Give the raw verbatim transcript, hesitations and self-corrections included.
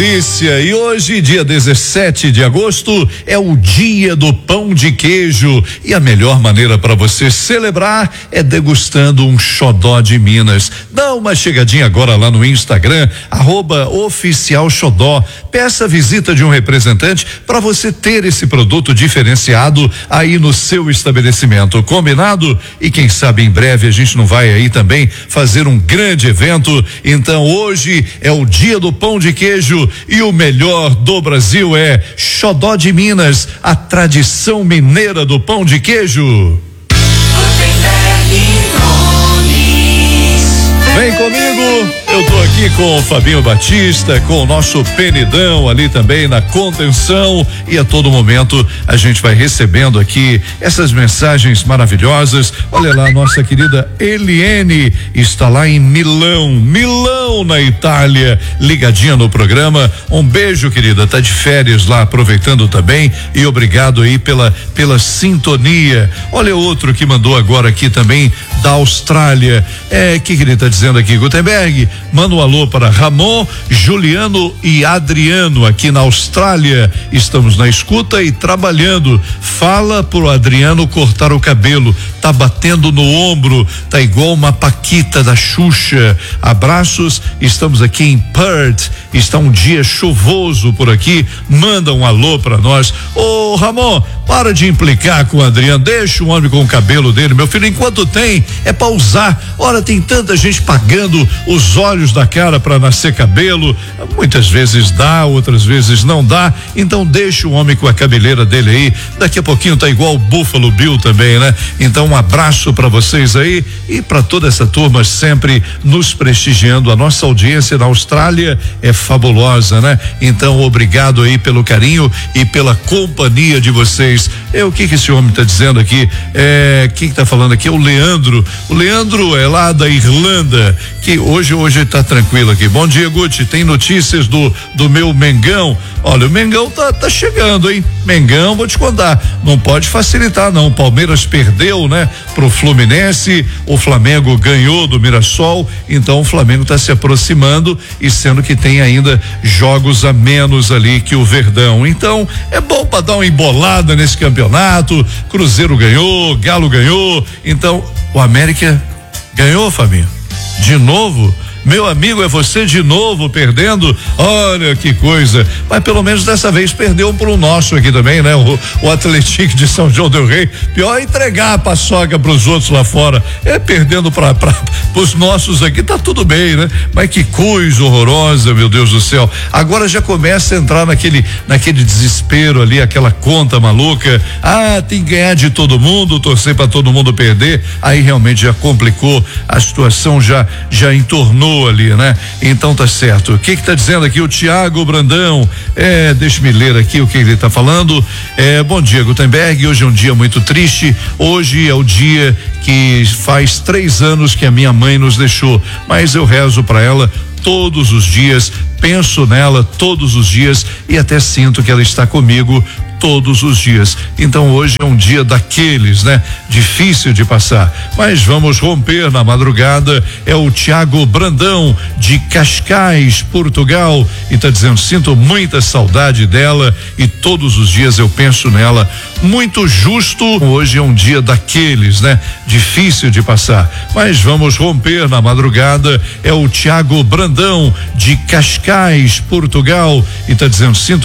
Delícia. E hoje, dia dezessete de agosto, é o dia do pão de queijo. E a melhor maneira para você celebrar é degustando um xodó de Minas. Dá uma chegadinha agora lá no Instagram, arroba oficial xodó. Peça a visita de um representante para você ter esse produto diferenciado aí no seu estabelecimento. Combinado? E quem sabe em breve a gente não vai aí também fazer um grande evento. Então hoje é o dia do pão de queijo. E o melhor do Brasil é Xodó de Minas, a tradição mineira do pão de queijo. Vem comigo, eu tô aqui com o Fabinho Batista, com o nosso Penidão ali também na contenção, e a todo momento a gente vai recebendo aqui essas mensagens maravilhosas. Olha lá, nossa querida Eliene está lá em Milão, Milão na Itália, ligadinha no programa. Um beijo, querida, tá de férias lá, aproveitando também, e obrigado aí pela pela sintonia. Olha outro que mandou agora aqui também da Austrália. É, que que ele tá dizendo aqui, Gutenberg? Manda um alô para Ramon, Juliano e Adriano aqui na Austrália. Estamos na escuta e trabalhando. Fala pro Adriano cortar o cabelo. Tá batendo no ombro, tá igual uma paquita da Xuxa. Abraços, estamos aqui em Perth. Está um dia chuvoso por aqui. Manda um alô para nós. Ô Ramon, para de implicar com o Adriano. Deixa o homem com o cabelo dele, meu filho, enquanto tem, é pra usar. Ora, tem tanta gente pagando os olhos da cara para nascer cabelo. Muitas vezes dá, outras vezes não dá. Então deixa o homem com a cabeleira dele aí. Daqui a pouquinho tá igual o Buffalo Bill também, né? Então um abraço para vocês aí e para toda essa turma sempre nos prestigiando. A nossa audiência na Austrália é fabulosa, né? Então obrigado aí pelo carinho e pela companhia de vocês. É o que que esse homem tá dizendo aqui? É, quem que tá falando aqui? É o Leandro. O Leandro é lá da Irlanda, que hoje hoje tá tranquilo aqui. Bom dia, Guti. Tem notícias do do meu Mengão? Olha, o Mengão tá tá chegando, hein? Mengão, vou te contar, não pode facilitar não. O Palmeiras perdeu, né, pro Fluminense, o Flamengo ganhou do Mirassol, então o Flamengo tá se aproximando, e sendo que tem ainda jogos a menos ali que o Verdão. Então, é bom para dar uma embolada nesse campeonato. Cruzeiro ganhou, Galo ganhou, então o América ganhou, Fabinho. De novo? Meu amigo, é você de novo perdendo? Olha que coisa. Mas pelo menos dessa vez perdeu pro nosso aqui também, né? O, o Atlético de São João del Rei. Pior é entregar a paçoca pros outros lá fora. É perdendo para os nossos aqui, tá tudo bem, né? Mas que coisa horrorosa, meu Deus do céu. Agora já começa a entrar naquele, naquele desespero ali, aquela conta maluca. Ah, tem que ganhar de todo mundo, torcer para todo mundo perder. Aí realmente já complicou, a situação já, já entornou ali, né? Então tá certo. O que que tá dizendo aqui o Tiago Brandão? É, deixa-me ler aqui o que ele tá falando. É, bom dia, Gutenberg. Hoje é um dia muito triste. Hoje é o dia que faz três anos que a minha mãe nos deixou, mas eu rezo para ela todos os dias, penso nela todos os dias e até sinto que ela está comigo todos os dias. Então hoje é um dia daqueles, né? Difícil de passar, mas vamos romper na madrugada. É o Tiago Brandão de Cascais, Portugal, e tá dizendo: sinto muita saudade dela e todos os dias eu penso nela. Muito justo. Hoje é um dia daqueles, né? Difícil de passar, mas vamos romper na madrugada. É o Tiago Brandão de Cascais, Portugal, e tá dizendo: sinto